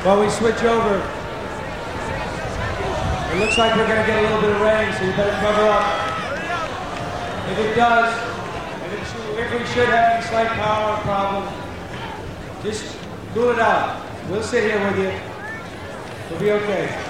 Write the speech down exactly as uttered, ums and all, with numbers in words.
while we switch over. It looks like we're going to get a little bit of rain, so you better cover up. If it does, if, it, if we should have any slight power problem, just cool it out. We'll sit here with you. We'll be okay.